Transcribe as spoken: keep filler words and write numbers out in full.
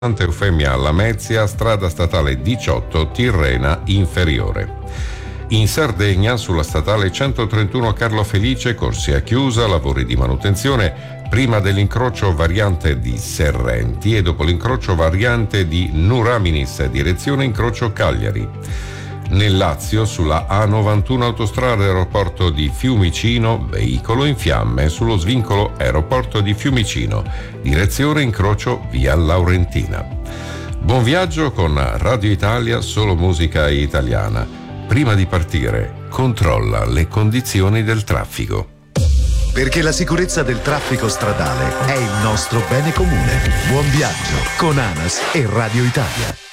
Santa Eufemia Lamezia, strada statale diciotto, Tirrena Inferiore. In Sardegna, sulla statale centotrentuno Carlo Felice, corsia chiusa, lavori di manutenzione prima dell'incrocio variante di Serrenti e dopo l'incrocio variante di Nuraminis, direzione incrocio Cagliari. Nel Lazio, sulla A novantuno autostrada aeroporto di Fiumicino, veicolo in fiamme sullo svincolo aeroporto di Fiumicino, direzione incrocio via Laurentina. Buon viaggio con Radio Italia, solo musica italiana. Prima di partire, controlla le condizioni del traffico. Perché la sicurezza del traffico stradale è il nostro bene comune. Buon viaggio con ANAS e Radio Italia.